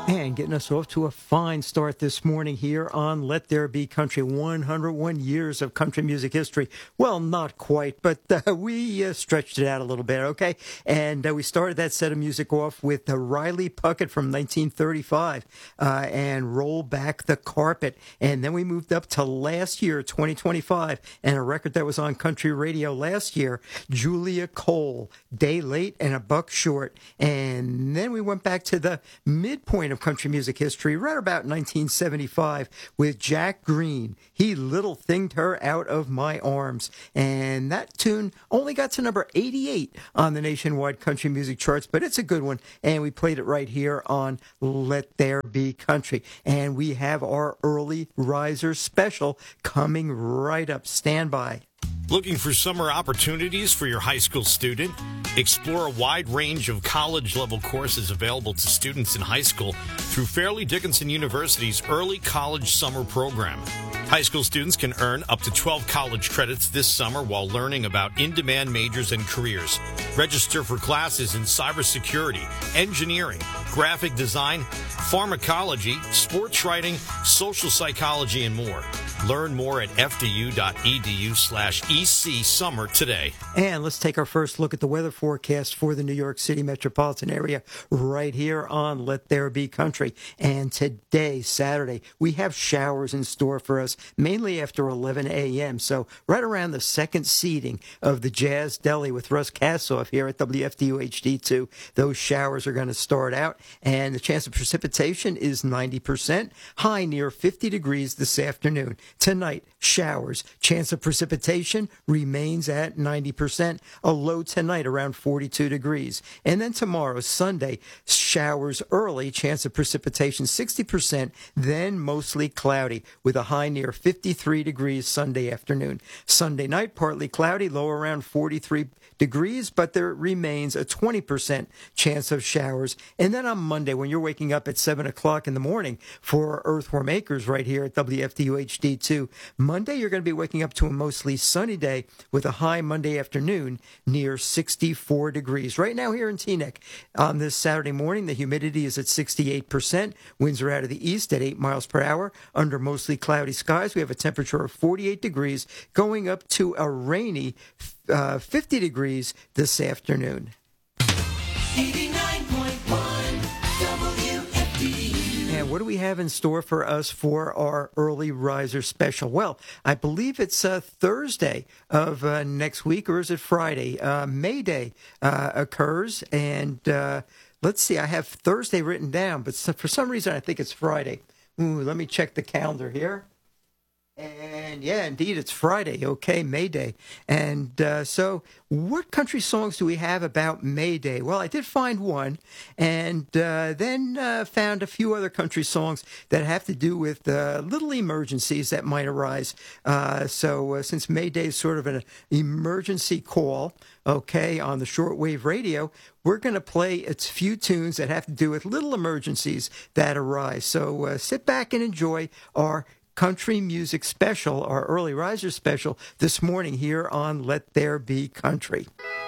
And getting us off to a fine start this morning here on Let There Be Country, 101 years of country music history. Well, not quite, but we stretched it out a little bit, okay? And we started that set of music off with Riley Puckett from 1935 and Roll Back the Carpet. And then we moved up to last year, 2025, and a record that was on country radio last year, Julia Cole, Day Late and a Buck Short. And then we went back to the midpoint of country music history, right about 1975, with Jack Green. He little thinged her out of my arms. And that tune only got to number 88 on the nationwide country music charts, but it's a good one. And we played it right here on Let There Be Country. And we have our early riser special coming right up. Stand by. Looking for summer opportunities for your high school student? Explore a wide range of college-level courses available to students in high school through Fairleigh Dickinson University's Early College Summer Program. High school students can earn up to 12 college credits this summer while learning about in-demand majors and careers. Register for classes in cybersecurity, engineering, graphic design, pharmacology, sports writing, social psychology, and more. Learn more at fdu.edu/EC Summer today. And let's take our first look at the weather forecast for the New York City metropolitan area right here on Let There Be Country. And today, Saturday, we have showers in store for us, mainly after 11 a.m. So right around the second seating of the Jazz Deli with Russ Kassoff here at WFDU HD2, those showers are going to start out. And the chance of precipitation is 90%, high near 50 degrees this afternoon. Tonight, showers. Chance of precipitation remains at 90%. A low tonight around 42 degrees. And then tomorrow, Sunday, showers early. Chance of precipitation 60%. Then mostly cloudy with a high near 53 degrees Sunday afternoon. Sunday night, partly cloudy, low around 43 degrees, but there remains a 20% chance of showers. And then on Monday, when you're waking up at 7 o'clock in the morning for Earthworm Acres right here at WFDU HD2, Monday you're going to be waking up to a mostly sunny day with a high Monday afternoon near 64 degrees. Right now here in Teaneck, on this Saturday morning, the humidity is at 68%. Winds are out of the east at 8 miles per hour. Under mostly cloudy skies, we have a temperature of 48 degrees, going up to a rainy 50 degrees this afternoon. 89.1 WFDU. And what do we have in store for us for our early riser special? Well, I believe it's Thursday of next week, or is it Friday? May Day occurs, and let's see, I have Thursday written down, but for some reason I think it's Friday. Let me check the calendar here. And yeah, indeed, it's Friday. Okay, May Day. And so what country songs do we have about May Day? Well, I did find one, and then found a few other country songs that have to do with little emergencies that might arise. So since May Day is sort of an emergency call, okay, on the shortwave radio, we're going to play a few tunes that have to do with little emergencies that arise. So sit back and enjoy our country music special, our early riser special this morning here on Let There Be Country.